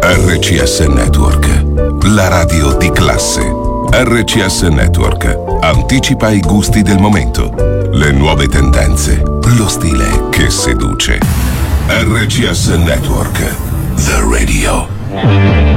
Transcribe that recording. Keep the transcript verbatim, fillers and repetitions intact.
R C S Network, la radio di classe. R C S Network anticipa i gusti del momento, le nuove tendenze, lo stile che seduce. R C S Network, the radio.